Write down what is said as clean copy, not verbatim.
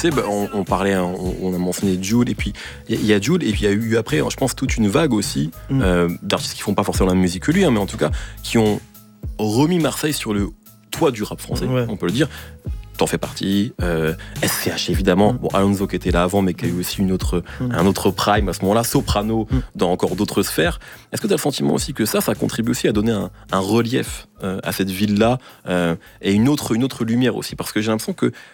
français, on parlait, on a mentionné Jul, et puis il y a Jul, et puis il y a eu après, je pense, toute une vague aussi d'artistes qui font pas forcément la même musique que lui, mais en tout cas, qui ont remis Marseille sur le toit du rap français, on peut le dire. T'en fais partie, SCH évidemment, Alonso qui était là avant mais qui a eu aussi un autre prime à ce moment-là, Soprano dans encore d'autres sphères. Est-ce que tu as le sentiment aussi que ça contribue aussi à donner un relief à cette ville-là et une autre lumière aussi? Parce que j'ai l'impression que